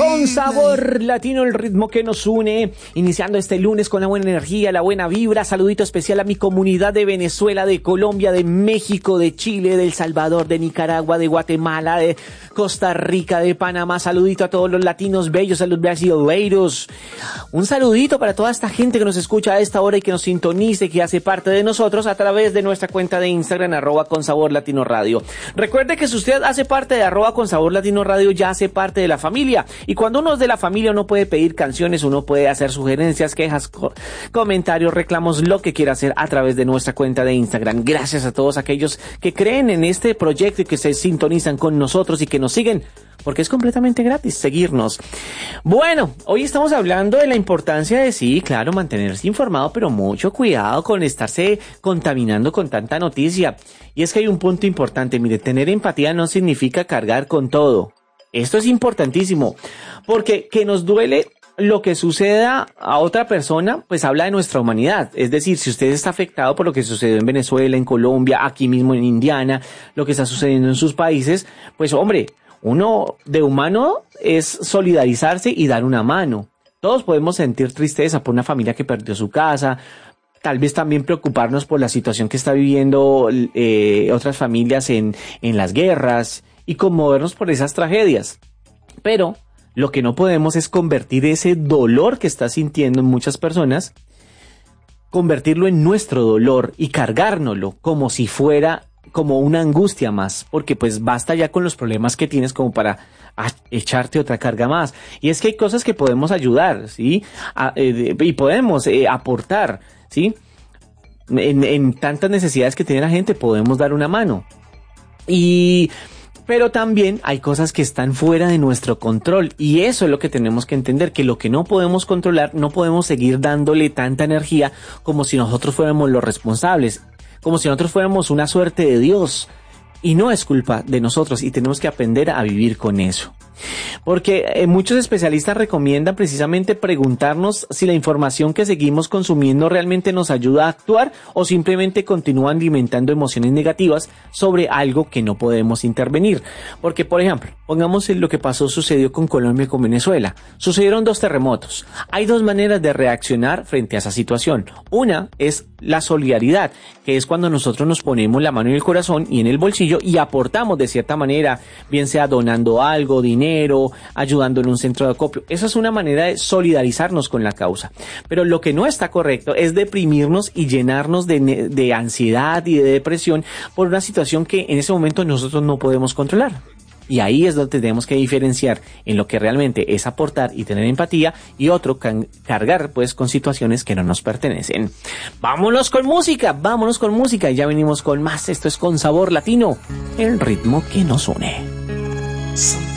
Con sabor latino, el ritmo que nos une, iniciando este lunes con la buena energía, la buena vibra. Saludito especial a mi comunidad de Venezuela, de Colombia, de México, de Chile, de El Salvador, de Nicaragua, de Guatemala, de Costa Rica, de Panamá. Saludito a todos los latinos bellos, a los brasileiros. Un saludito para toda esta gente que nos escucha a esta hora y que nos sintonice, que hace parte de nosotros a través de nuestra cuenta de Instagram, @consaborlatinoradio. Recuerde que si usted hace parte de @consaborlatinoradio, ya hace parte de la familia. Y cuando uno es de la familia, uno puede pedir canciones, uno puede hacer sugerencias, quejas, comentarios, reclamos, lo que quiera hacer a través de nuestra cuenta de Instagram. Gracias a todos aquellos que creen en este proyecto y que se sintonizan con nosotros y que nos siguen, porque es completamente gratis seguirnos. Bueno, hoy estamos hablando de la importancia de, sí, claro, mantenerse informado, pero mucho cuidado con estarse contaminando con tanta noticia. Y es que hay un punto importante, mire, tener empatía no significa cargar con todo. Esto es importantísimo, porque que nos duele lo que suceda a otra persona, pues habla de nuestra humanidad. Es decir, si usted está afectado por lo que sucedió en Venezuela, en Colombia, aquí mismo en Indiana, lo que está sucediendo en sus países, pues hombre, uno de humano es solidarizarse y dar una mano. Todos podemos sentir tristeza por una familia que perdió su casa, tal vez también preocuparnos por la situación que está viviendo otras familias en las guerras y conmovernos por esas tragedias. Pero lo que no podemos es convertir ese dolor que está sintiendo en muchas personas, convertirlo en nuestro dolor y cargárnoslo como si fuera como una angustia más, porque pues basta ya con los problemas que tienes como para echarte otra carga más. Y es que hay cosas que podemos ayudar, ¿sí? Y podemos aportar, ¿sí? En tantas necesidades que tiene la gente podemos dar una mano. Pero también hay cosas que están fuera de nuestro control, y eso es lo que tenemos que entender, que lo que no podemos controlar, no podemos seguir dándole tanta energía como si nosotros fuéramos los responsables, como si nosotros fuéramos una suerte de Dios, y no es culpa de nosotros, y tenemos que aprender a vivir con eso. Porque muchos especialistas recomiendan precisamente preguntarnos si la información que seguimos consumiendo realmente nos ayuda a actuar o simplemente continúa alimentando emociones negativas sobre algo que no podemos intervenir. Porque, por ejemplo, pongamos en lo que sucedió con Colombia y con Venezuela. Sucedieron 2 terremotos. Hay 2 maneras de reaccionar frente a esa situación. Una es la solidaridad, que es cuando nosotros nos ponemos la mano en el corazón y en el bolsillo y aportamos de cierta manera, bien sea donando algo, dinero, ayudando en un centro de acopio. Esa es una manera de solidarizarnos con la causa. Pero lo que no está correcto es deprimirnos y llenarnos de ansiedad y de depresión por una situación que en ese momento nosotros no podemos controlar. Y ahí es donde tenemos que diferenciar en lo que realmente es aportar y tener empatía, y otro cargar pues con situaciones que no nos pertenecen. Vámonos con música, y ya venimos con más. Esto es Con Sabor Latino, el ritmo que nos une.